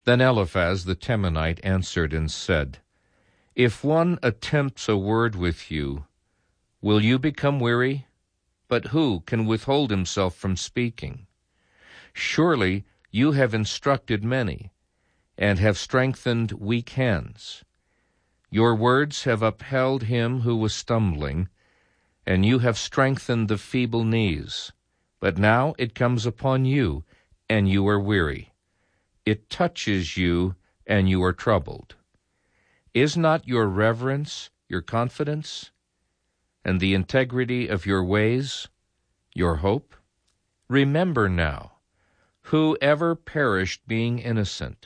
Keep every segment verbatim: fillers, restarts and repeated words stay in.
Then Eliphaz the Temanite answered and said, If one attempts a word with you, will you become weary? But who can withhold himself from speaking? Surely you have instructed many, and have strengthened weak hands. Your words have upheld him who was stumbling, and you have strengthened the feeble knees. But now it comes upon you, and you are weary. It touches you, and you are troubled. Is not your reverence your confidence, and the integrity of your ways your hope? Remember now, who ever perished being innocent?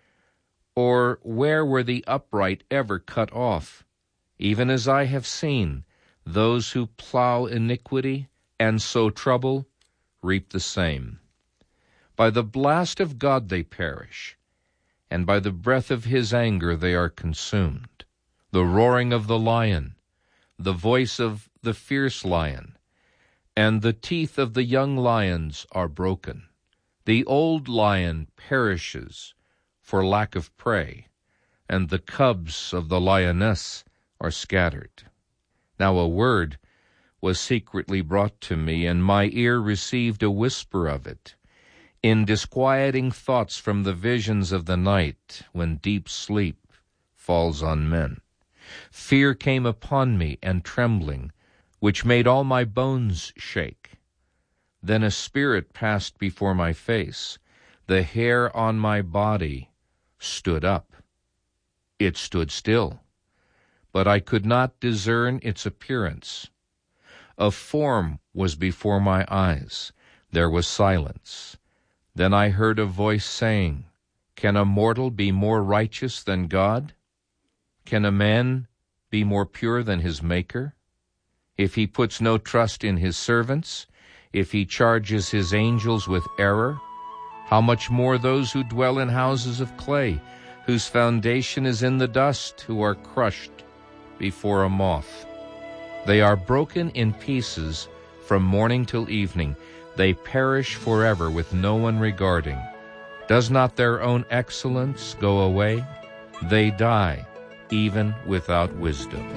Or where were the upright ever cut off? Even as I have seen, those who plow iniquity and sow trouble reap the same. By the blast of God they perish, and by the breath of his anger they are consumed. The roaring of the lion, the voice of the fierce lion, and the teeth of the young lions are broken. The old lion perishes for lack of prey, and the cubs of the lioness are scattered. Now a word was secretly brought to me, and my ear received a whisper of it, in disquieting thoughts from the visions of the night, when deep sleep falls on men. Fear came upon me, and trembling, which made all my bones shake. Then a spirit passed before my face. The hair on my body stood up. It stood still, but I could not discern its appearance. A form was before my eyes. There was silence. Then I heard a voice saying, Can a mortal be more righteous than God? Can a man be more pure than his Maker? If he puts no trust in his servants, if he charges his angels with error, how much more those who dwell in houses of clay, whose foundation is in the dust, who are crushed before a moth. They are broken in pieces from morning till evening. They perish forever with no one regarding. Does not their own excellence go away? They die even without wisdom.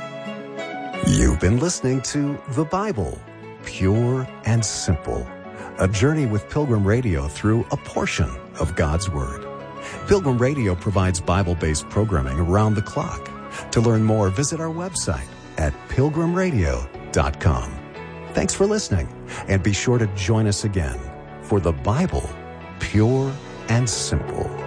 You've been listening to The Bible, Pure and Simple, a journey with Pilgrim Radio through a portion of God's Word. Pilgrim Radio provides Bible-based programming around the clock. To learn more, visit our website at pilgrim radio dot com. Thanks for listening, and be sure to join us again for The Bible, Pure and Simple.